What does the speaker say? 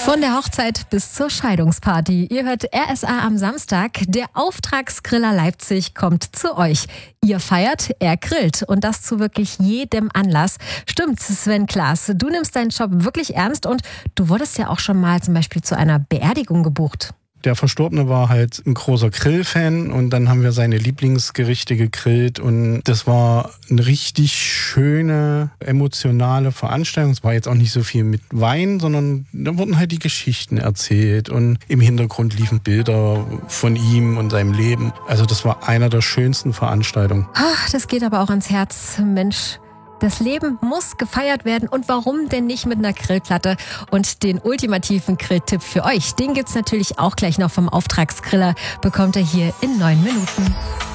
Von der Hochzeit bis zur Scheidungsparty. Ihr hört RSA am Samstag. Der Auftragsgriller Leipzig kommt zu euch. Ihr feiert, er grillt. Und das zu wirklich jedem Anlass. Stimmt, Sven Klaas, du nimmst deinen Job wirklich ernst und du wurdest ja auch schon mal zum Beispiel zu einer Beerdigung gebucht. Der Verstorbene war halt ein großer Grillfan und dann haben wir seine Lieblingsgerichte gegrillt und das war eine richtig schöne, emotionale Veranstaltung. Es war jetzt auch nicht so viel mit Wein, sondern da wurden halt die Geschichten erzählt und im Hintergrund liefen Bilder von ihm und seinem Leben. Also das war einer der schönsten Veranstaltungen. Ach, das geht aber auch ans Herz, Mensch. Das Leben muss gefeiert werden und warum denn nicht mit einer Grillplatte? Und den ultimativen Grilltipp für euch, den gibt's natürlich auch gleich noch vom Auftragsgriller, bekommt ihr hier in 9 Minuten.